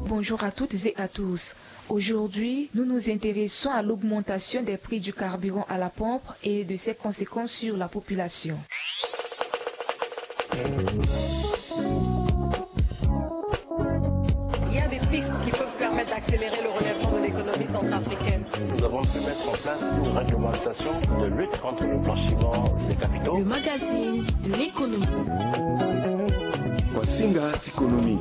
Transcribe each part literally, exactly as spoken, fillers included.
Bonjour à toutes et à tous. Aujourd'hui, nous nous intéressons à l'augmentation des prix du carburant à la pompe et de ses conséquences sur la population. Il y a des pistes qui peuvent permettre d'accélérer le relèvement de l'économie centrafricaine. Nous avons pu mettre en place une réglementation de lutte contre le blanchiment des capitaux. Le magazine de l'économie. Wasinga Tikonomi.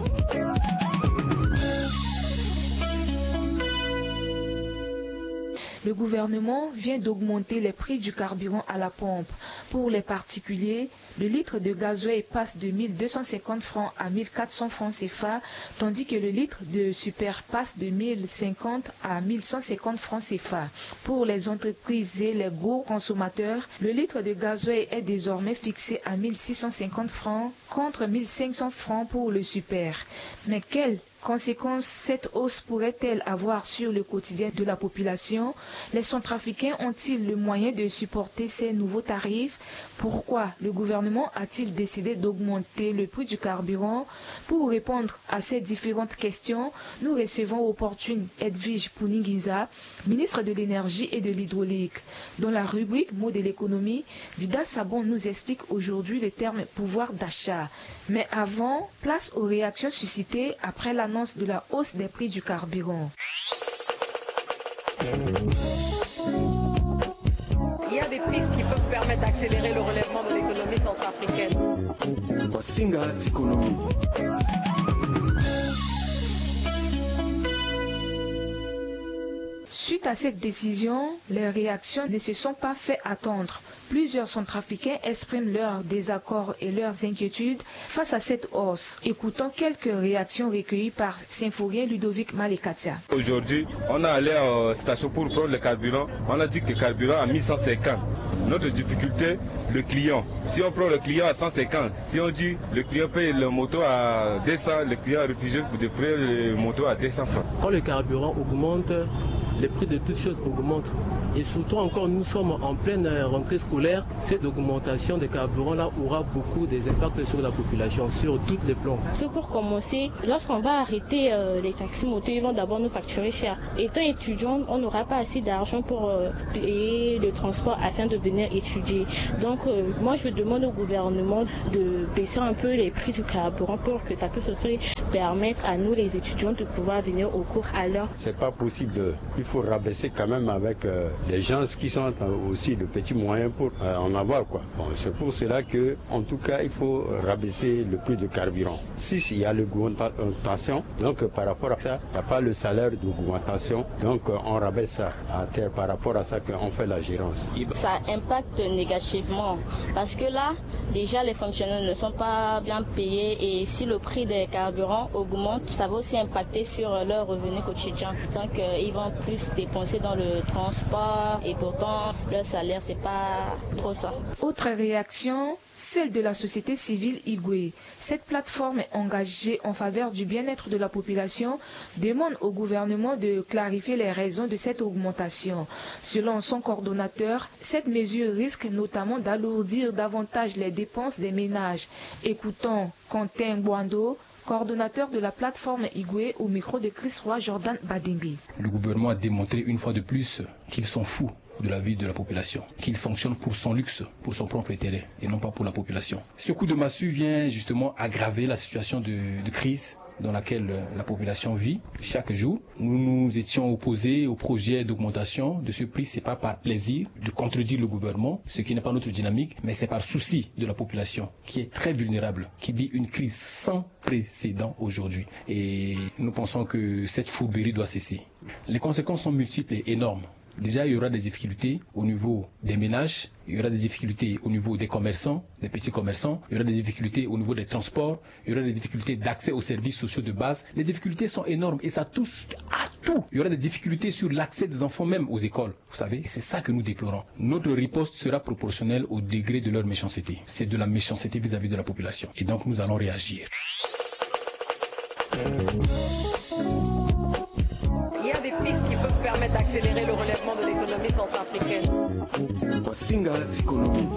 Le gouvernement vient d'augmenter les prix du carburant à la pompe. Pour les particuliers, le litre de gasoil passe de mille deux cent cinquante francs à mille quatre cents francs C F A, tandis que le litre de super passe de mille cinquante à mille cent cinquante francs C F A. Pour les entreprises et les gros consommateurs, le litre de gasoil est désormais fixé à mille six cent cinquante francs contre mille cinq cents francs pour le super. Mais quelles conséquences cette hausse pourrait-elle avoir sur le quotidien de la population? Les Centrafricains ont-ils le moyen de supporter ces nouveaux tarifs? Pourquoi le gouvernement a-t-il décidé d'augmenter le prix du carburant? Pour répondre à ces différentes questions, nous recevons opportune Edwige Pouninginza, ministre de l'Énergie et de l'Hydraulique. Dans la rubrique Mots de l'économie, Dida Sabon nous explique aujourd'hui le terme pouvoir d'achat. Mais avant, place aux réactions suscitées après l'annonce de la hausse des prix du carburant. Il y a des pistes qui peuvent permettre d'accélérer le relèvement de l'économie centrafricaine. Wasinga Tikonomi. Suite à cette décision, les réactions ne se sont pas fait attendre. Plusieurs Centrafricains expriment leur désaccord et leurs inquiétudes face à cette hausse. Écoutons quelques réactions recueillies par Symphorien Ludovic Malekatia. Aujourd'hui, on est allé à la station pour prendre le carburant. On a dit que le carburant à mille cent cinquante. Notre difficulté, le client. Si on prend le client à cent cinquante, si on dit le client paye le moto à deux cents, le client est refusé de payer le moto à deux cents francs. Quand le carburant augmente, les prix de toutes choses augmentent. Et surtout encore, nous sommes en pleine rentrée scolaire. Cette augmentation de carburant là aura beaucoup d'impacts sur la population, sur tous les plans. Pour commencer, lorsqu'on va arrêter euh, les taxis motos, ils vont d'abord nous facturer cher. Étant étudiant, on n'aura pas assez d'argent pour euh, payer le transport afin de venir étudier. Donc euh, moi je demande au gouvernement de baisser un peu les prix du carburant pour que ça puisse aussi permettre à nous les étudiants de pouvoir venir au cours à l'heure. C'est pas possible. Il faut rabaisser quand même avec euh, les gens qui sont aussi de petits moyens pour euh, en avoir quoi. Bon, c'est pour cela que, en tout cas, il faut rabaisser le prix du carburant. Si il y a l'augmentation, donc par rapport à ça, il n'y a pas le salaire d'augmentation, donc on rabaisse ça à terre par rapport à ça qu'on fait la gérance. Ça impacte négativement parce que là, déjà les fonctionnaires ne sont pas bien payés et si le prix des carburants augmente, ça va aussi impacter sur leur revenu quotidien. Donc euh, ils vont plus dépenser dans le transport et pourtant leur salaire c'est pas trop ça. Autre réaction, celle de la société civile Igwe. Cette plateforme engagée en faveur du bien-être de la population demande au gouvernement de clarifier les raisons de cette augmentation. Selon son coordonnateur, cette mesure risque notamment d'alourdir davantage les dépenses des ménages. Écoutons Quentin Boando, coordonnateur de la plateforme Igwe, au micro de Chris Roy Jordan Badingui. Le gouvernement a démontré une fois de plus qu'ils sont fous de la vie de la population, qu'il fonctionne pour son luxe, pour son propre intérêt et non pas pour la population. Ce coup de massue vient justement aggraver la situation de, de crise dans laquelle la population vit chaque jour. Nous nous étions opposés au projet d'augmentation de ce prix. C'est pas par plaisir de contredire le gouvernement, ce qui n'est pas notre dynamique, mais c'est par souci de la population qui est très vulnérable, qui vit une crise sans précédent aujourd'hui. Et nous pensons que cette fourberie doit cesser. Les conséquences sont multiples et énormes. Déjà, il y aura des difficultés au niveau des ménages, il y aura des difficultés au niveau des commerçants, des petits commerçants, il y aura des difficultés au niveau des transports, il y aura des difficultés d'accès aux services sociaux de base. Les difficultés sont énormes et ça touche à tout. Il y aura des difficultés sur l'accès des enfants même aux écoles. Vous savez, c'est ça que nous déplorons. Notre riposte sera proportionnelle au degré de leur méchanceté. C'est de la méchanceté vis-à-vis de la population. Et donc, nous allons réagir. Il y a des pistes qui peuvent permettre d'accélérer le relèvement de l'économie centrafricaine. Wasinga Tikonomi.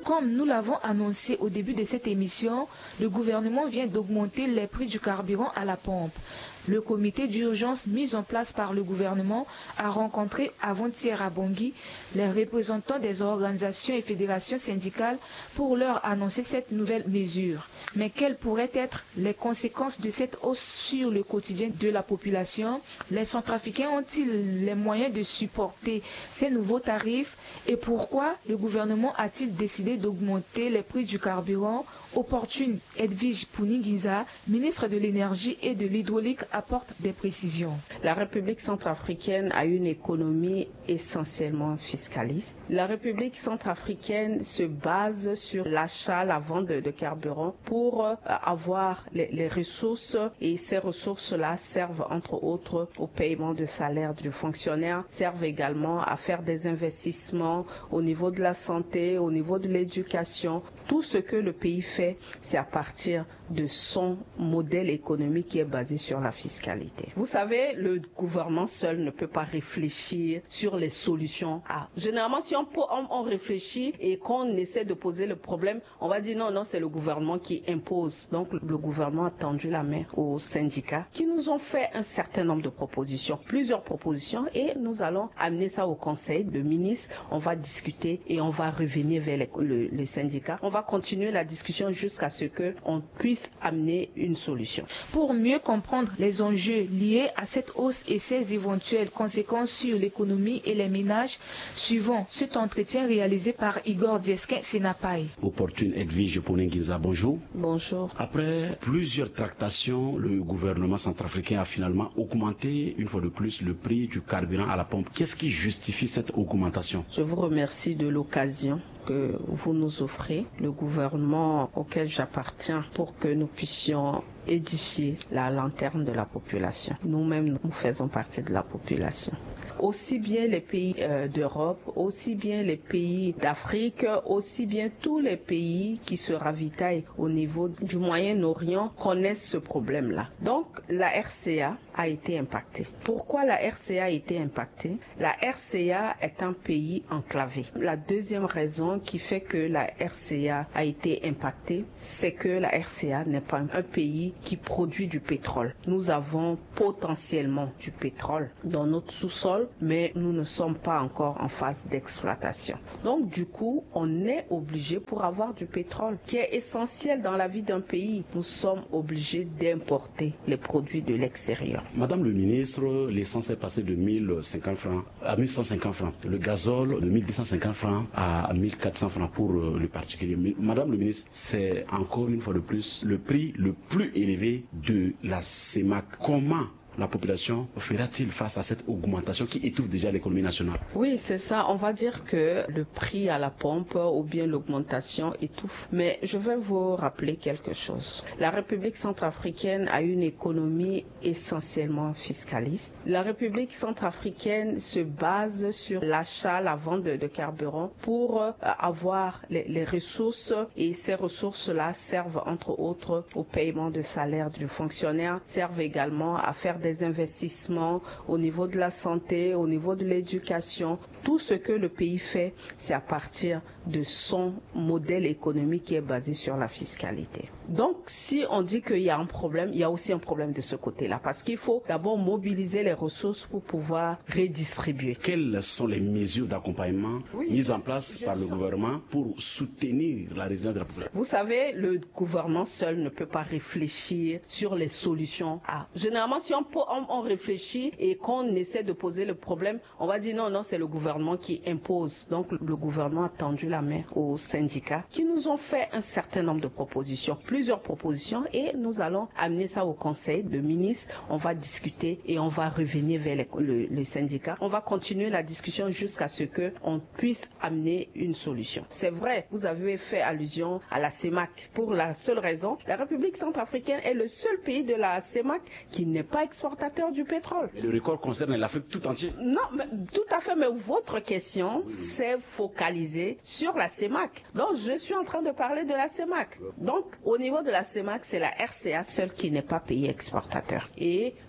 Comme nous l'avons annoncé au début de cette émission, le gouvernement vient d'augmenter les prix du carburant à la pompe. Le comité d'urgence mis en place par le gouvernement a rencontré avant-hier à Bangui les représentants des organisations et fédérations syndicales pour leur annoncer cette nouvelle mesure. Mais quelles pourraient être les conséquences de cette hausse sur le quotidien de la population? Les Centrafricains ont-ils les moyens de supporter ces nouveaux tarifs? Et pourquoi le gouvernement a-t-il décidé d'augmenter les prix du carburant? Opportune, Edwige Puningiza, ministre de l'Énergie et de l'Hydraulique, apporte des précisions. La République centrafricaine a une économie essentiellement fiscaliste. La République centrafricaine se base sur l'achat, la vente de, de carburant pour euh, avoir les, les ressources, et ces ressources-là servent entre autres au paiement de salaire du fonctionnaire, servent également à faire des investissements au niveau de la santé, au niveau de l'éducation. Tout ce que le pays fait, c'est à partir de son modèle économique qui est basé sur la fiscalité. Vous savez, le gouvernement seul ne peut pas réfléchir sur les solutions. Ah, généralement, si on, on, on réfléchit et qu'on essaie de poser le problème, on va dire non, non, c'est le gouvernement qui impose. Donc, le gouvernement a tendu la main aux syndicats qui nous ont fait un certain nombre de propositions, plusieurs propositions, et nous allons amener ça au Conseil de ministres. On va discuter et on va revenir vers les, le, les syndicats. On va continuer la discussion jusqu'à ce qu'on puisse amener une solution. Pour mieux comprendre les enjeux liés à cette hausse et ses éventuelles conséquences sur l'économie et les ménages, suivons cet entretien réalisé par Igor Diesquin Senapai. Opportune Edwige Puningiza, bonjour. Bonjour. Après plusieurs tractations, le gouvernement centrafricain a finalement augmenté une fois de plus le prix du carburant à la pompe. Qu'est-ce qui justifie cette augmentation? Je vous remercie de l'occasion que vous nous offrez, le gouvernement auquel j'appartiens, pour que nous puissions édifier la lanterne de la population. Nous-mêmes, nous faisons partie de la population. Aussi bien les pays euh, d'Europe, aussi bien les pays d'Afrique, aussi bien tous les pays qui se ravitaillent au niveau du Moyen-Orient connaissent ce problème-là. Donc, la R C A a été impactée. Pourquoi la R C A a été impactée? La R C A est un pays enclavé. La deuxième raison qui fait que la R C A a été impactée, c'est que la R C A n'est pas un pays qui produit du pétrole. Nous avons potentiellement du pétrole dans notre sous-sol, mais nous ne sommes pas encore en phase d'exploitation. Donc du coup, on est obligé, pour avoir du pétrole qui est essentiel dans la vie d'un pays, nous sommes obligés d'importer les produits de l'extérieur. Madame le ministre, l'essence est passée de mille cinquante francs à mille cent cinquante francs. Le gazole de mille deux cent cinquante francs à mille quatre cents francs pour le particulier. Madame le ministre, c'est encore une fois de plus le prix le plus élevé de la C E M A C. Comment la population fera-t-il face à cette augmentation qui étouffe déjà l'économie nationale? Oui, c'est ça. On va dire que le prix à la pompe ou bien l'augmentation étouffe. Mais je vais vous rappeler quelque chose. La République centrafricaine a une économie essentiellement fiscaliste. La République centrafricaine se base sur l'achat, la vente de, de carburant pour euh, avoir les, les ressources, et ces ressources-là servent entre autres au paiement de salaire du fonctionnaire, servent également à faire des des investissements au niveau de la santé, au niveau de l'éducation. Tout ce que le pays fait, c'est à partir de son modèle économique qui est basé sur la fiscalité. Donc, si on dit qu'il y a un problème, il y a aussi un problème de ce côté-là, parce qu'il faut d'abord mobiliser les ressources pour pouvoir redistribuer. Quelles sont les mesures d'accompagnement oui, mises en place par le gouvernement pour soutenir la résilience de la population? Vous savez, le gouvernement seul ne peut pas réfléchir sur les solutions. Ah, généralement, si on, on, on réfléchit et qu'on essaie de poser le problème, on va dire non, non, c'est le gouvernement qui impose. Donc, le gouvernement a tendu la main aux syndicats qui nous ont fait un certain nombre de propositions, plusieurs propositions, et nous allons amener ça au Conseil de ministres. On va discuter et on va revenir vers les, le, les syndicats. On va continuer la discussion jusqu'à ce qu'on puisse amener une solution. C'est vrai, vous avez fait allusion à la C E M A C. Pour la seule raison, la République centrafricaine est le seul pays de la C E M A C qui n'est pas exportateur du pétrole. Mais le record concerne l'Afrique tout entière. Non, mais, tout à fait, mais votre question oui. s'est focalisée sur la C E M A C. Donc, je suis en train de parler de la C E M A C. Donc, au niveau de la C E M A C, c'est la R C A seule qui n'est pas pays exportateur. Et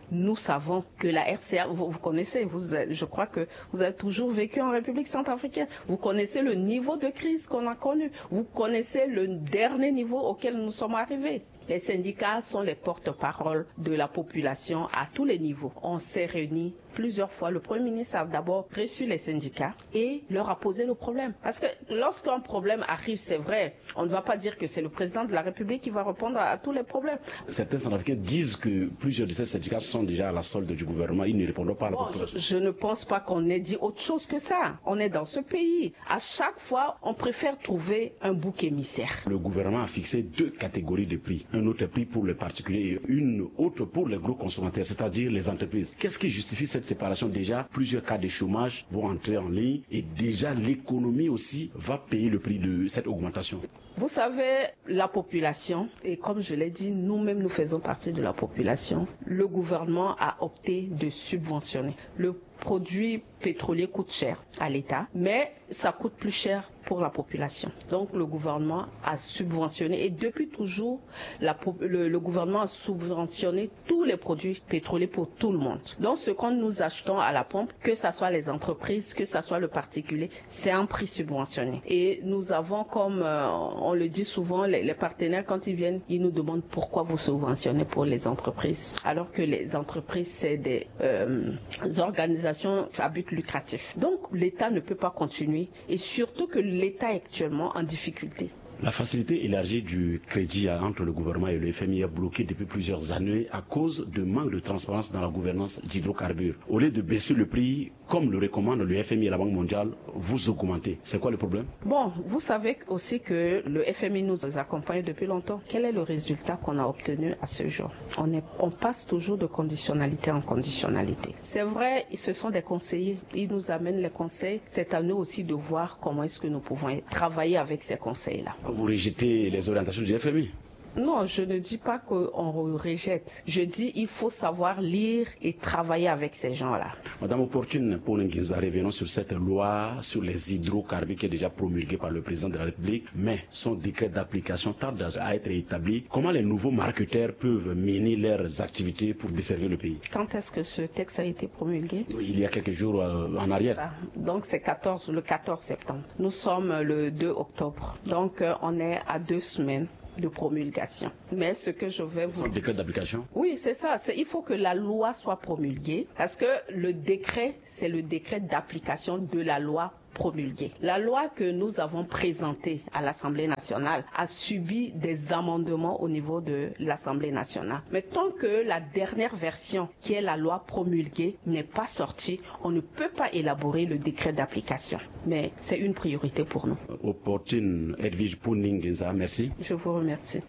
nous savons que la R C A, vous, vous connaissez, vous, je crois que vous avez toujours vécu en République centrafricaine. Vous connaissez le niveau de crise qu'on a connu. Vous connaissez le dernier niveau auquel nous sommes arrivés. Les syndicats sont les porte-parole de la population à tous les niveaux. On s'est réunis plusieurs fois. Le Premier ministre a d'abord reçu les syndicats et leur a posé le problème. Parce que lorsqu'un problème arrive, c'est vrai, on ne va pas dire que c'est le président de la République qui va répondre à, à tous les problèmes. Certains Centrafricains disent que plusieurs de ces syndicats sont déjà à la solde du gouvernement. Ils ne répondent pas à la bon, population. Je, je ne pense pas qu'on ait dit autre chose que ça. On est dans ce pays. À chaque fois, on préfère trouver un bouc émissaire. Le gouvernement a fixé deux catégories de prix. Un autre prix pour les particuliers et une autre pour les gros consommateurs, c'est-à-dire les entreprises. Qu'est-ce qui justifie cette séparation? Déjà, plusieurs cas de chômage vont entrer en ligne et déjà l'économie aussi va payer le prix de cette augmentation. Vous savez, la population, et comme je l'ai dit, nous-mêmes nous faisons partie de la population, le gouvernement a opté de subventionner. Le produit pétrolier coûte cher à l'État, mais ça coûte plus cher pour la population. Donc le gouvernement a subventionné et depuis toujours, la, le, le gouvernement a subventionné tous les produits pétroliers pour tout le monde. Donc ce que nous achetons à la pompe, que ce soit les entreprises, que ce soit le particulier, c'est un prix subventionné. Et nous avons, comme euh, on le dit souvent, les, les partenaires, quand ils viennent, ils nous demandent pourquoi vous subventionnez pour les entreprises, alors que les entreprises, c'est des euh, organisations à but lucratif. Donc l'État ne peut pas continuer et surtout que l'État est actuellement en difficulté. La facilité élargie du crédit entre le gouvernement et le F M I est bloquée depuis plusieurs années à cause de manque de transparence dans la gouvernance d'hydrocarbures. Au lieu de baisser le prix, comme le recommande le F M I et la Banque mondiale, vous augmentez. C'est quoi le problème? Bon, vous savez aussi que le F M I nous accompagne depuis longtemps. Quel est le résultat qu'on a obtenu à ce jour? On, est, on passe toujours de conditionnalité en conditionnalité. C'est vrai, ce sont des conseillers. Ils nous amènent les conseils. C'est à nous aussi de voir comment est-ce que nous pouvons travailler avec ces conseils-là. Vous rejetez les orientations du F M I? Non, je ne dis pas qu'on rejette. Je dis qu'il faut savoir lire et travailler avec ces gens-là. Madame Opportune Ponenguinza, revenons sur cette loi sur les hydrocarbures qui est déjà promulguée par le président de la République, mais son décret d'application tarde à être établi. Comment les nouveaux marketeurs peuvent mener leurs activités pour desservir le pays? Quand est-ce que ce texte a été promulgué? Il y a quelques jours euh, en arrière. Donc c'est quatorze, le quatorze septembre. Nous sommes le deux octobre. Donc euh, on est à deux semaines de promulgation. Mais ce que je vais vous... C'est le décret d'application? Oui, c'est ça. C'est, il faut que la loi soit promulguée parce que le décret, c'est le décret d'application de la loi promulguée. La loi que nous avons présentée à l'Assemblée nationale a subi des amendements au niveau de l'Assemblée nationale. Mais tant que la dernière version, qui est la loi promulguée, n'est pas sortie, on ne peut pas élaborer le décret d'application. Mais c'est une priorité pour nous. Opportune Edwige Ponenguinza, merci. Je vous remercie.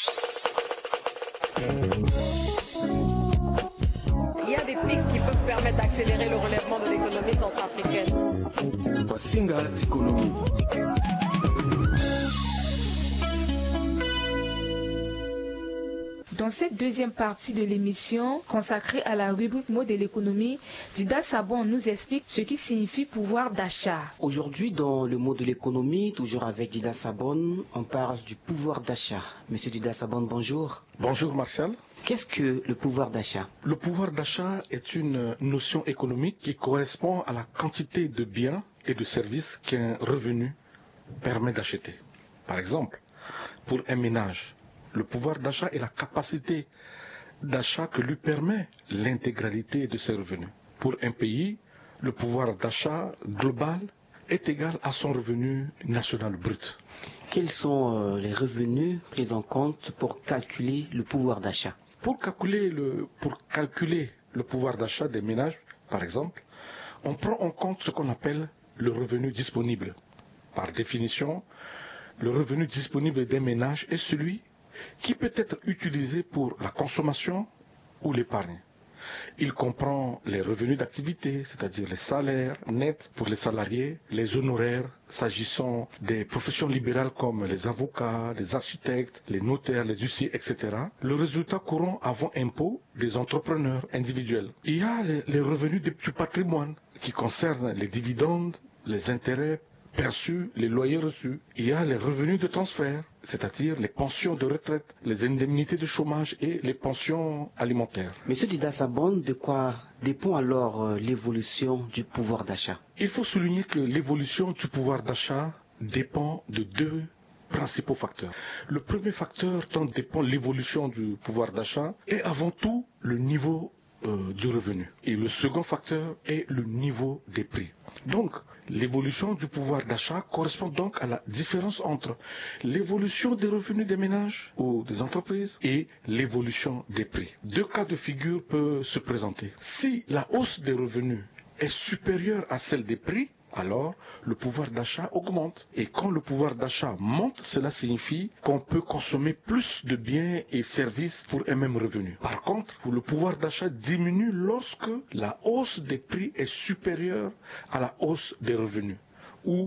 Il y a des pistes qui peuvent permettre d'accélérer le relèvement de l'économie centrafricaine. Vasinga Tikonomi. Dans cette deuxième partie de l'émission consacrée à la rubrique mots de l'économie, Dida Sabon nous explique ce qui signifie pouvoir d'achat. Aujourd'hui, dans le mot de l'économie, toujours avec Dida Sabon, on parle du pouvoir d'achat. Monsieur Dida Sabon, bonjour. Bonjour Martial. Qu'est-ce que le pouvoir d'achat? Le pouvoir d'achat est une notion économique qui correspond à la quantité de biens et de services qu'un revenu permet d'acheter. Par exemple, pour un ménage, le pouvoir d'achat est la capacité d'achat que lui permet l'intégralité de ses revenus. Pour un pays, le pouvoir d'achat global est égal à son revenu national brut. Quels sont euh, les revenus pris en compte pour calculer le pouvoir d'achat? Pour calculer le, pour calculer le pouvoir d'achat des ménages, par exemple, on prend en compte ce qu'on appelle le revenu disponible. Par définition, le revenu disponible des ménages est celui qui peut être utilisé pour la consommation ou l'épargne. Il comprend les revenus d'activité, c'est-à-dire les salaires nets pour les salariés, les honoraires s'agissant des professions libérales comme les avocats, les architectes, les notaires, les huissiers, et cetera. Le résultat courant avant impôt des entrepreneurs individuels. Il y a les, les revenus du patrimoine qui concernent les dividendes, les intérêts perçus, les loyers reçus. Il y a les revenus de transfert, c'est-à-dire les pensions de retraite, les indemnités de chômage et les pensions alimentaires. Monsieur Dida Sabon, de quoi dépend alors euh, l'évolution du pouvoir d'achat? Il faut souligner que l'évolution du pouvoir d'achat dépend de deux principaux facteurs. Le premier facteur dont dépend l'évolution du pouvoir d'achat est avant tout le niveau euh, du revenu. Et le second facteur est le niveau des prix. Donc, l'évolution du pouvoir d'achat correspond donc à la différence entre l'évolution des revenus des ménages ou des entreprises et l'évolution des prix. Deux cas de figure peuvent se présenter. Si la hausse des revenus est supérieure à celle des prix, alors le pouvoir d'achat augmente. Et quand le pouvoir d'achat monte, cela signifie qu'on peut consommer plus de biens et services pour un même revenu. Par contre, le pouvoir d'achat diminue lorsque la hausse des prix est supérieure à la hausse des revenus, ou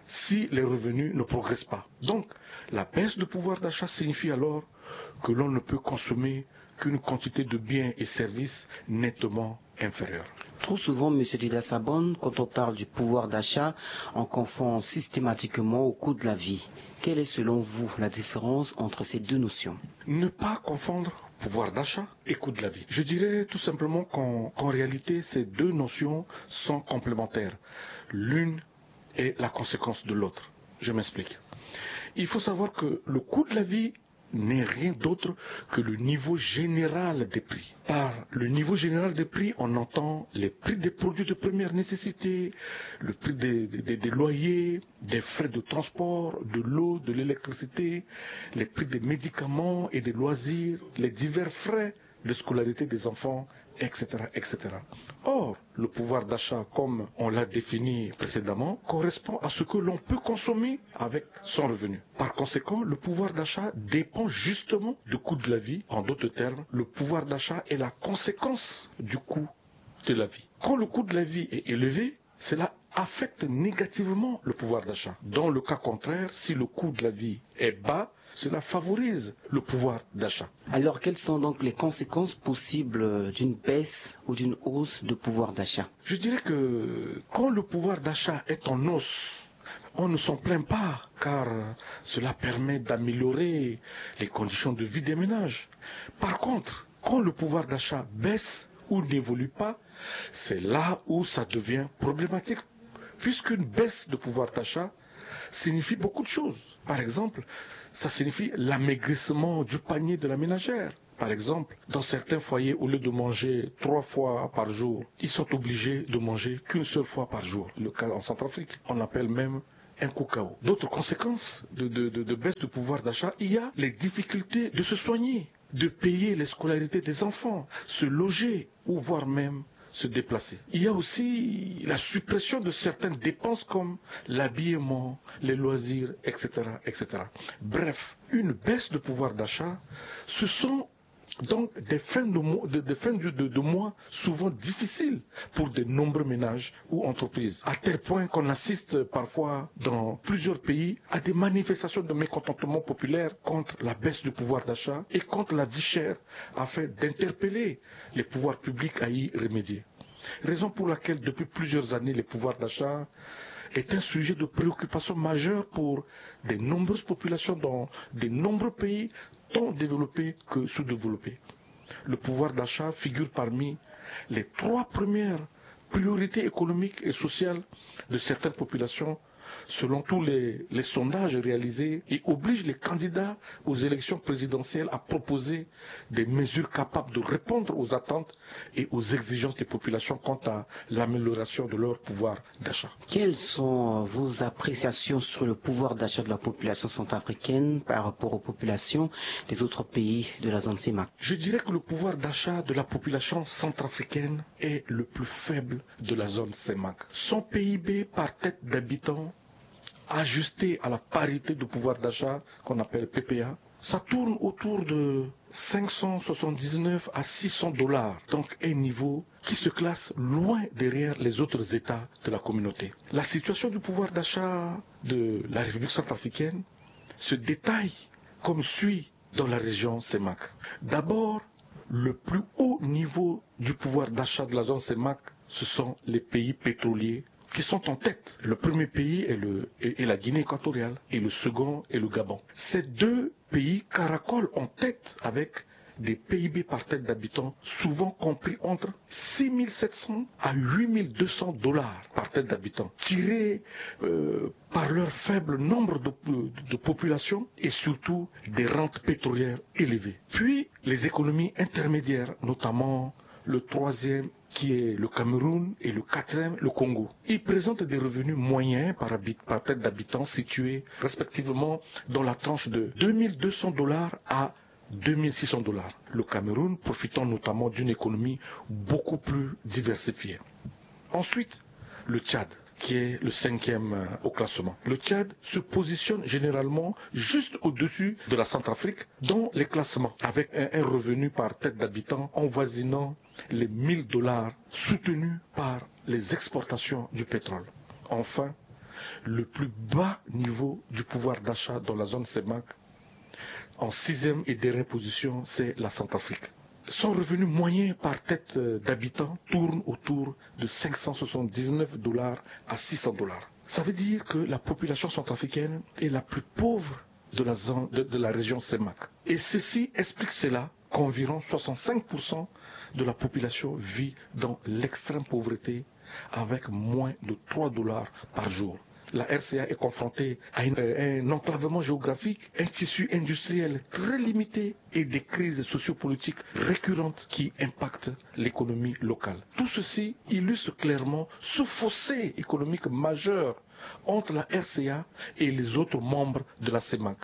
si les revenus ne progressent pas. Donc, la baisse de pouvoir d'achat signifie alors que l'on ne peut consommer qu'une quantité de biens et services nettement inférieure. Trop souvent, M. Dida Sabon, quand on parle du pouvoir d'achat, on confond systématiquement au coût de la vie. Quelle est selon vous la différence entre ces deux notions? Ne pas confondre pouvoir d'achat et coût de la vie. Je dirais tout simplement qu'en, qu'en réalité, ces deux notions sont complémentaires. L'une est la conséquence de l'autre. Je m'explique. Il faut savoir que le coût de la vie n'est rien d'autre que le niveau général des prix. Par le niveau général des prix, on entend les prix des produits de première nécessité, le prix des, des, des loyers, des frais de transport, de l'eau, de l'électricité, les prix des médicaments et des loisirs, les divers frais de scolarité des enfants, et cetera, et cetera. Or, le pouvoir d'achat, comme on l'a défini précédemment, correspond à ce que l'on peut consommer avec son revenu. Par conséquent, le pouvoir d'achat dépend justement du coût de la vie. En d'autres termes, le pouvoir d'achat est la conséquence du coût de la vie. Quand le coût de la vie est élevé, cela affecte négativement le pouvoir d'achat. Dans le cas contraire, si le coût de la vie est bas, cela favorise le pouvoir d'achat. Alors, quelles sont donc les conséquences possibles d'une baisse ou d'une hausse de pouvoir d'achat? Je dirais que quand le pouvoir d'achat est en hausse, on ne s'en plaint pas, car cela permet d'améliorer les conditions de vie des ménages. Par contre, quand le pouvoir d'achat baisse ou n'évolue pas, c'est là où ça devient problématique, puisqu'une baisse de pouvoir d'achat signifie beaucoup de choses. Par exemple, ça signifie l'amaigrissement du panier de la ménagère. Par exemple, dans certains foyers, au lieu de manger trois fois par jour, ils sont obligés de manger qu'une seule fois par jour. Le cas en Centrafrique, on l'appelle même un cacao. D'autres conséquences de, de, de, de baisse de pouvoir d'achat, il y a les difficultés de se soigner, de payer les scolarités des enfants, se loger ou voire même se déplacer. Il y a aussi la suppression de certaines dépenses comme l'habillement, les loisirs, et cetera, et cetera. Bref, une baisse de pouvoir d'achat, ce sont donc des fins de mois, de, de, fins de, de, de mois souvent difficiles pour de nombreux ménages ou entreprises, à tel point qu'on assiste parfois dans plusieurs pays à des manifestations de mécontentement populaire contre la baisse du pouvoir d'achat et contre la vie chère, afin d'interpeller les pouvoirs publics à y remédier. Raison pour laquelle depuis plusieurs années le pouvoir d'achat est un sujet de préoccupation majeure pour de nombreuses populations dans de nombreux pays, tant développés que sous-développés. Le pouvoir d'achat figure parmi les trois premières priorités économiques et sociales de certaines populations, selon tous les, les sondages réalisés, et oblige les candidats aux élections présidentielles à proposer des mesures capables de répondre aux attentes et aux exigences des populations quant à l'amélioration de leur pouvoir d'achat. Quelles sont vos appréciations sur le pouvoir d'achat de la population centrafricaine par rapport aux populations des autres pays de la zone CEMAC? Je dirais que le pouvoir d'achat de la population centrafricaine est le plus faible de la zone CEMAC. Son P I B par tête d'habitant, ajusté à la parité de pouvoir d'achat qu'on appelle P P A, ça tourne autour de cinq cent soixante-dix-neuf à six cents dollars, donc un niveau qui se classe loin derrière les autres États de la communauté. La situation du pouvoir d'achat de la République centrafricaine se détaille comme suit dans la région CEMAC. D'abord, le plus haut niveau du pouvoir d'achat de la zone CEMAC, ce sont les pays pétroliers qui sont en tête. Le premier pays est, le, est, est la Guinée équatoriale et le second est le Gabon. Ces deux pays caracolent en tête avec des P I B par tête d'habitant souvent compris entre six mille sept cents à huit mille deux cents dollars par tête d'habitant, tirés euh, par leur faible nombre de, de, de population et surtout des rentes pétrolières élevées. Puis les économies intermédiaires, notamment le troisième qui est le Cameroun et le quatrième, le Congo. Ils présentent des revenus moyens par, habit, par tête d'habitant situés respectivement dans la tranche de deux mille deux cents dollars à deux mille six cents dollars. Le Cameroun profitant notamment d'une économie beaucoup plus diversifiée. Ensuite, le Tchad, qui est le cinquième au classement. Le Tchad se positionne généralement juste au-dessus de la Centrafrique dans les classements, avec un, un revenu par tête d'habitant avoisinant les mille dollars, soutenu par les exportations du pétrole. Enfin, le plus bas niveau du pouvoir d'achat dans la zone CEMAC, en sixième et dernière position, c'est la Centrafrique. Son revenu moyen par tête d'habitant tourne autour de cinq cent soixante-dix-neuf dollars à six cents dollars. Ça veut dire que la population centrafricaine est la plus pauvre de la, zone, de, de la région CEMAC. Et ceci explique cela qu'environ soixante-cinq pour cent de la population vit dans l'extrême pauvreté avec moins de trois dollars par jour. La R C A est confrontée à une, euh, un enclavement géographique, un tissu industriel très limité et des crises sociopolitiques récurrentes qui impactent l'économie locale. Tout ceci illustre clairement ce fossé économique majeur entre la R C A et les autres membres de la CEMAC.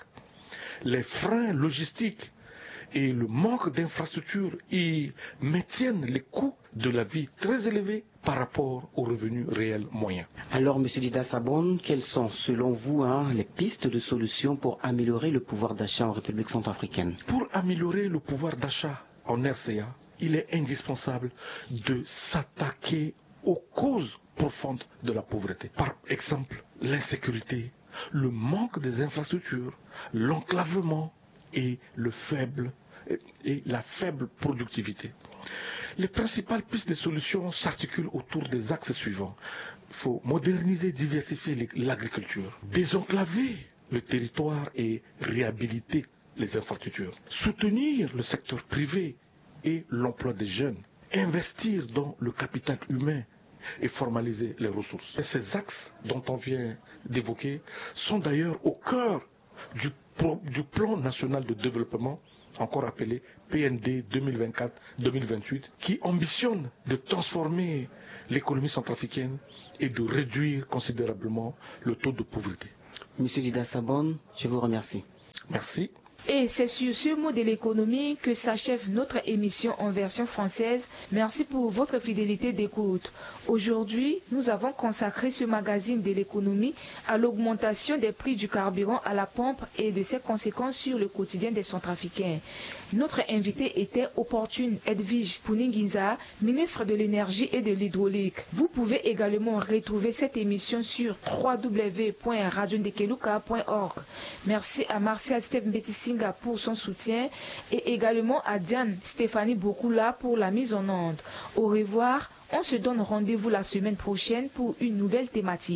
Les freins logistiques et le manque d'infrastructures y maintiennent les coûts de la vie très élevés par rapport aux revenus réels moyens. Alors, M. Dida Sabon, quelles sont, selon vous, hein, les pistes de solutions pour améliorer le pouvoir d'achat en République centrafricaine? Pour améliorer le pouvoir d'achat en R C A, il est indispensable de s'attaquer aux causes profondes de la pauvreté. Par exemple, l'insécurité, le manque des infrastructures, l'enclavement et le faible et la faible productivité. Les principales pistes de solutions s'articulent autour des axes suivants. Il faut moderniser, diversifier l'agriculture, désenclaver le territoire et réhabiliter les infrastructures, soutenir le secteur privé et l'emploi des jeunes, investir dans le capital humain et formaliser les ressources. Et ces axes dont on vient d'évoquer sont d'ailleurs au cœur du, pro, du plan national de développement, encore appelé P N D deux mille vingt-quatre deux mille vingt-huit, qui ambitionne de transformer l'économie centrafricaine et de réduire considérablement le taux de pauvreté. Monsieur Dida Sabon, je vous remercie. Merci. Et c'est sur ce mot de l'économie que s'achève notre émission en version française. Merci pour votre fidélité d'écoute. Aujourd'hui, nous avons consacré ce magazine de l'économie à l'augmentation des prix du carburant à la pompe et de ses conséquences sur le quotidien des Centrafricains. Notre invité était Opportune Edwige Puninginza, ministre de l'Énergie et de l'Hydraulique. Vous pouvez également retrouver cette émission sur w w w point radio ndekeluka point org. Merci à Martial Steve Mbetisinga pour son soutien et également à Diane Stéphanie Bokula pour la mise en onde. Au revoir, on se donne rendez-vous la semaine prochaine pour une nouvelle thématique.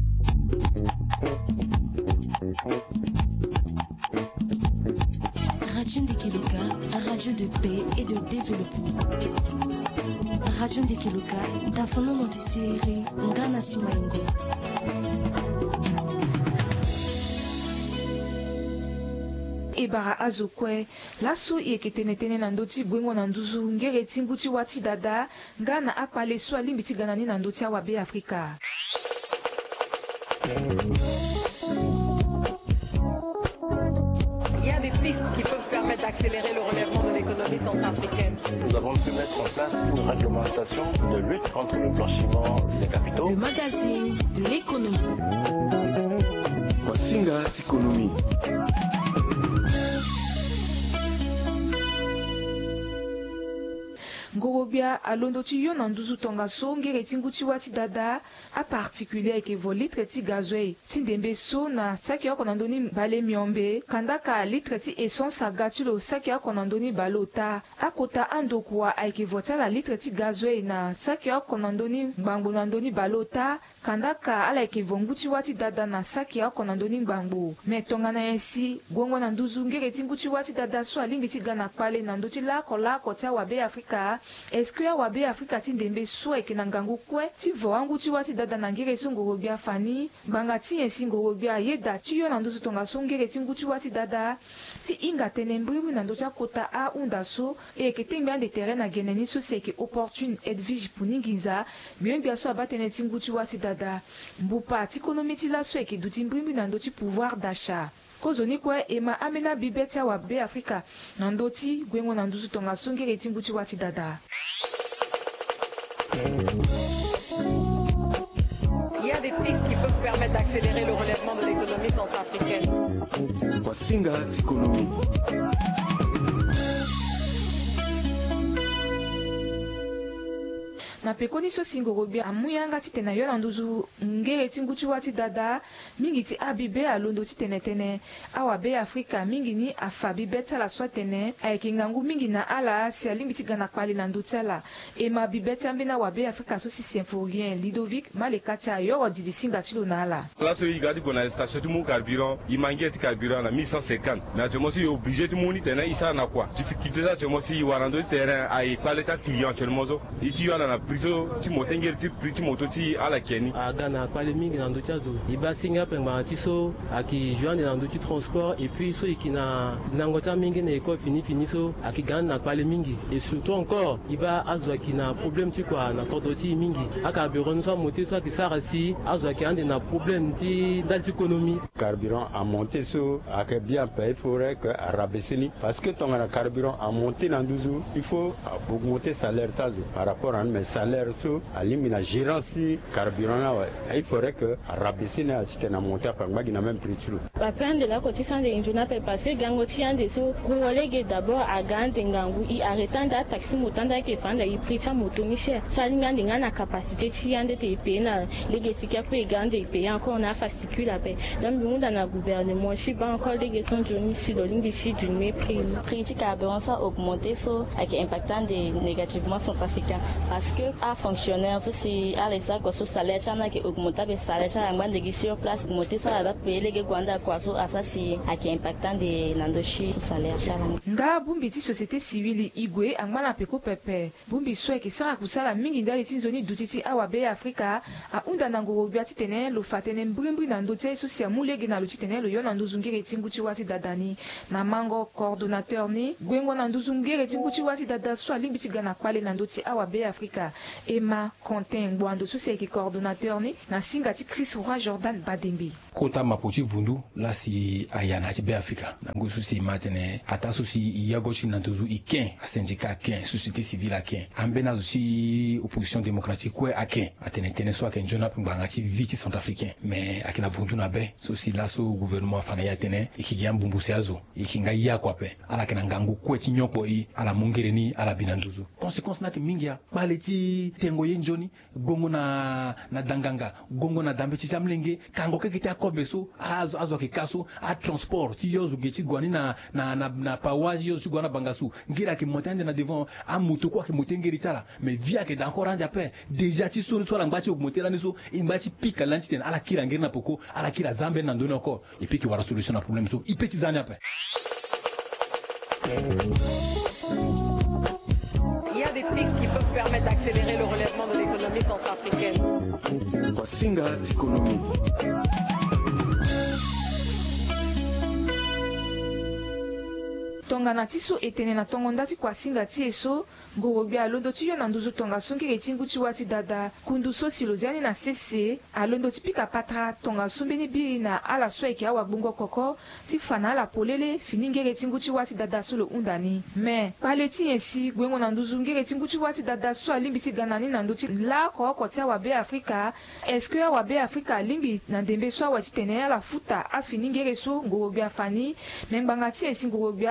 Radio Ndekeluka, radio de paix et de développement. Radio Ndekeluka, Dafono Notisieri, Ngana Simaingo. Ebara azokwe laso yeketenetene na ndoti bwengo na nduzu ngere tinguti wati dada ngana akpale so alimbiti ganani na ndoti awabe Afrika. Il y a des pistes qui peuvent permettre d'accélérer le relèvement de l'économie centrafricaine. Nous avons pu mettre en place une réglementation de lutte contre le blanchiment des capitaux. Le magazine de l'économie. Wasinga Tikonomie. Ngorobi ngorobia alondo ti yo na nduzu tonga so ngere ti ngu ti wati dada a particulier ke vo litre ti gazwe ti ndembe so na saki oko na ndoni bale miombe kanda ka litre ti essence aga ti lo saki oko na ndoni bale ota akota andokua ayeke vo ti ala litre ti gazwe na saki oko na ndoni ngbangbô na ndoni bale ota kanda ka ala yeke vo ngu ti wati dada na saki oko na ndoni ngbangbô me tongana ye si gongo na nduzu ngere ti ngu ti wati dada so alingbi ti ga na kpale na ndö ti lako lako ti awabe afrika est ce que awabe afrika ti ndembe so ayeke na ngangu kue ti vo angu ti wati dada na ngere so ngorobia fani ngbanga ti ye si ngorobia ye da ti yo na nduzu tonga so ngere ti ngu ti wati dada ti hinga tene mbrimbi na ndö ti akota ahunda so e yeke tengbi ande terrain na gene ni so si yeke opportune edvige puni nginza mbiongbi so aba tene ti ngu ti wati dada mbupa ti konomi ti laso yeke duti mbrimbi na ndö ti pouvoir d'achat kozoni kue e ma amena bibe ti awabe afrika na ndö ti gwengo na nduzu tonga so ngere ti ngu ti wati dada. Il y a des pistes qui peuvent permettre d'accélérer le relèvement de l'économie centrafricaine. Wasinga Tikonomi. na pekoni so singorobia amuyanga ti tene yo na nduzu ngere ti ngu ti wati dada mingi ti abibe alondo ti tene tene awabe afrika mingi ni afa bibe ti ala so atene ayeke ngangu mingi na ala si alingbi ti ga na kpali na ndö ti ala e ma bibe ti ambeni awabe afrika so si symphorien Ludovic maleka ti ayoro didi singa ti lo na ala ala so e ga ti gue na station ti mu carburant e mangue ti carburant na mille cent cinquante me atio mo si e obligé ti mu ni tene e sara na kua difficulté ti atio mo si e wara na ndö ti terrain aye kpale ti aclient actuellement so e ti yo ala na so ti moto ngeri ti pri ti moto ti ala keni aga na kpale mingi na ndö ti azo e ba singa ape ngbanga ti so ayeke joindre na ndö ti transport et puis so e yeke na nango ti amingi na école fini fini so ayeke ga na kpale mingi et surtout encore e ba azo ayeke na problème ti kua na kordo ti mingi acarburant so amonte so ayeke sara si azo ayeke ande na problème ti ndali ti économie carburant amonte so ayeke bien pe il faudrait que arabaisser ni parce que tongana carburant amonte na nduzu il faut augmenter salaire ti azo par rapport à mais salaire so alimi na gérance si carburant na ouais il faudrait que rabaisser na ti na monter par magi na même prix tulo ba prendre la côté sans de njuna pe parce que gango ti ande so kongolege d'abord a gande ngangu i arrêtant da taxi motanda ke fanda i prix ta moto ni cher ça linga ndinga na capacité ti ande te payer na lege sikia pe gande payer encore na fascicule la paix donc bimunda na gouvernement chi ba encore lege son joni si do lingi chi du mépris prix du carburant ça augmenté so avec impactant de négativement centrafricain parce que a fonctionnaire so si ala sa ko so salaire chana ke augmenta be salaire chana ngban de sur place augmenter so ala pe lege gwanda kwa so asa si ake impactant de nandoshi salaire chana nga bumbi ti société civile igwe angmana peko pepe bumbi so ke sara kusala mingi ndali ti nzoni duti ti awabe afrika a unda na ngorobia ti tene lo fatene mbrimbri na ndö ti so si amulege na lo ti tene lo yo na nduzu ngere ti ngu ti wati dadani na mango coordonnateur ni gwengo na nduzu ngere ti ngu ti wati dada so alingbi ti ga na kpale na ndö ti awabe afrika Emma Quentin Ngwando so c'est coordonnateur ni na singa ti Chris Roy Jordan Badembe kota mapoti vundu la si ayana ti be Afrika na ngusu si matene ata so si yago chi na nduzu iken a syndicat ken société civile aken ambena si opposition démocratique kwe aken atene tene so aken jona punganga ti viti centrafricain mais akina vundu na be so si la so gouvernement fana ya tene ikigi ambumbu se azo ikinga ya kwa pe ala kena ngangu kwe ti nyoko i ala mungere ni ala binanduzu conséquence na ke mingia bale ti tengo ye njoni gongo na na danganga gongo na dambe ti jamlenge kango ke kiti akobe so azo azo ke kaso a transport ti yozu ge ti gwani na na na, na pawaji yozu gwana bangasu ngira ke motande na devant a moto kwa ke motengeri sala mais via ke d'encore ande après déjà ti so so la ngba ti augmenter la so ngba ti pika lanti ten ala kira ngiri na poko ala kira zambe na ndoni encore et puis ki wara solution na problème so i petit zani après. Il y a des pistes qui peuvent permettre d'accélérer le relèvement de l'économie centrafricaine. Wasinga Tikonomi. tongana ti so e tene na tongonda ti kuasinga ti e so ngorobia alondo ti yo na nduzu tonga so ngere ti ngu ti wati dada kundu so si lo ziani na sese alondo ti pika patra tonga so mbeni biri na ala so ayeke awagbongo koko ti fa na ala polele fini ngere ti ngu ti wati dada so lo hunda ni me pale ti e si gwengo na nduzu ngere ti ngu ti wati dada so alingbi ti ga na ni na ndö ti lako oko ti awabe afrika est ce que awabe afrika alingbi na ndembe so awa ti tene ala futa afini ngere so ngorobia fani me ngbanga ti e si ngorobia aye ti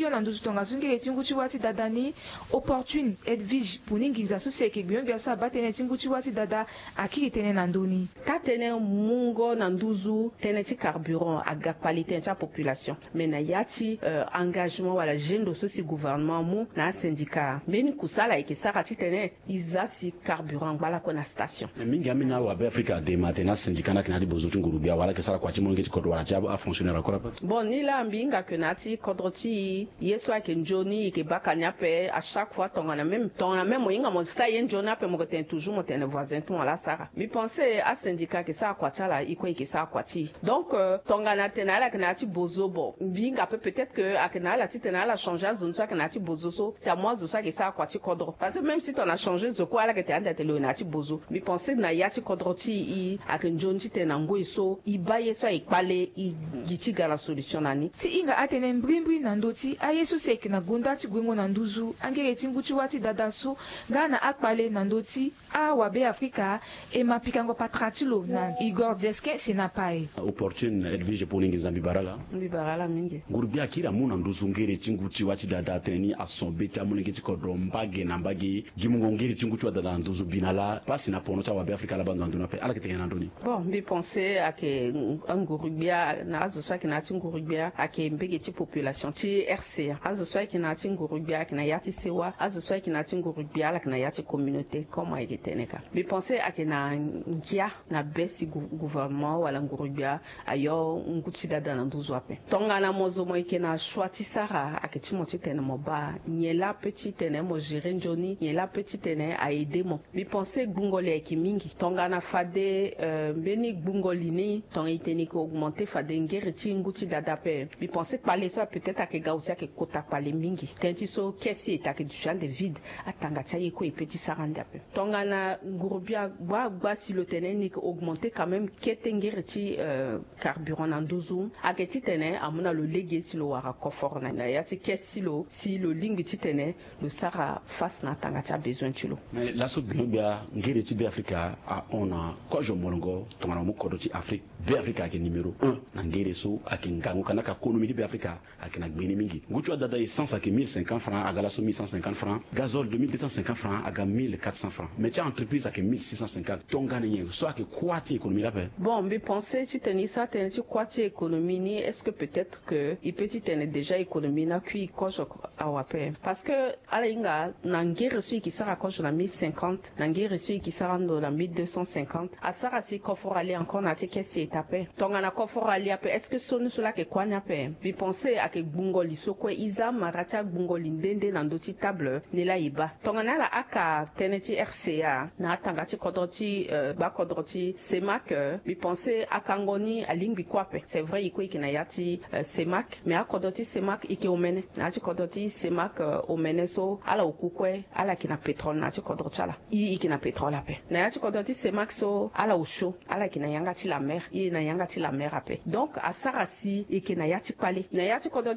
yo nanduzu tonga sungere tinguchi wati dadani opportune edvige puninginza suseke gbion biaso abatene tinguchi wati dada akiri tene nandoni katene mungo nanduzu tene ti carburant aga qualité cha population mais na yati uh, engagement wala jendo sosi gouvernement mu na syndicat beni kusala ikisaka ti tene izasi carburant bala kona station mingi amina wa be Africa de matena syndicat na kinadi bozo ngurubia wala kesala kwa chimo ngeti kodwa wala chabo a fonctionner akora pa bon ni la mbinga kenati kodroti yeso ake njoni ke bakanya pe à chaque fois ton na même ton na même inga mo sa yen jona pe mo ten toujours mo ten voisin tout la sara mi penser à syndicat que ça kwa chala iko ke ça kwa ti donc euh, ton na tena la kenati bozo bo mbinga pe peut-être que akena la ti tena la changer zone ça kenati bozo so c'est à moi zo ça que ça kwa ti kodro parce que même si ton a changé zo kwa la que te anda te le nati bozo mi penser na yati kodroti i akenjoni ti tena ngo iso i baye so ikpale i gitiga la solution nani ti inga atene mbrimbri nandoti ayesu sek na gonda ti gwengo nanduzu angere tinguchi wati dadasu gana akpale nandoti a wabe Afrika e mapikango patratilo na Igor Dzeske senapai opportune edvige poningi zambi barala mbi barala mingi ngurbia kira muna nduzu ngere tinguchi wati dada teni asombe ta munenge ti kodro mbage na mbage gimungo ngere tinguchi wati dada nduzu binala pasi na pono ta wabe Afrika la bando nduna pe ala ketenge nandoni bon mbi penser ake ngurubia na azo sa kina ti ngurubia ake mbege ti population ti R C A azo sa kina ti ngurubia kina yati sewa azo sa kina ti ngurubia la kina yati communauté comme ay geteneka mbi penser ake na ngia na besi gouvernement wala ngurubia ayo nguti dada na nduzu ape tonga na mozo mo ikena shwati sara ake ti mo ti tene mo ba nyela petit tene mo gérer njoni nyela petit tene a aider mo mbi penser gbungole ki mingi tonga na fade euh, beni gbungoli ni tonga iteni ko augmenter fade ngere ti nguti dada pe mbi penser parler ça peut-être ake gausia ke kota pale mingi tenti so kesi etake du champ de vide atanga cha yeko e petit saranda pe tonga na ngurubia gba gba si le tene ni augmenter quand même kete ngere ti euh, carburant na nduzu ake ti tene amuna le légué si lo wara kofor na ya ti kesi lo si le lingi ti tene le sara face na tanga cha besoin ti lo mais la so gbia ngere ti be Afrika a ona ko jo molongo tonga na mo kodo ti Afrique be Afrika ke numéro un na ngere so ake ngango kana ka économie ti be Afrika ake na gbeni mingi nguchu dada essence ake mille cinquante francs agala so mille cent cinquante francs gazole deux mille deux cent cinquante francs aga mille quatre cents francs mais ti entreprise ake mille six cent cinquante tonga ne so ake kwati économie la pe bon mbi penser ti teni ça teni ti kwati économie ni est-ce que peut-être que il peut ti tene déjà économie na kui kojo awape parce que ala inga na ngere so ki sara kojo na mille cinquante na ngere so ki sara ndo na mille deux cent cinquante a sara si kofor aller encore na ti kesi etape tonga na kofor aller ape est-ce que sonu so la ke kwanya pe mbi penser ake gbungoli so kwe iza marata gbungoli ndende na ndoti table ni la iba tonga na la aka tene ti R C A na tanga ti kodroti uh, ba kodroti semak mbi penser akangoni alingbi kwape c'est vrai iko ikina yati uh, semak mais akodroti semak ike omene na ti kodroti semak uh, omene so ala okukwe ala kina petrol na ti kodroti ala i ikina petrol ape na yati kodroti semak so ala osho ala kina yanga ti la mer i na yanga ti la mer ape donc asara si ikina yati pale na yati kodroti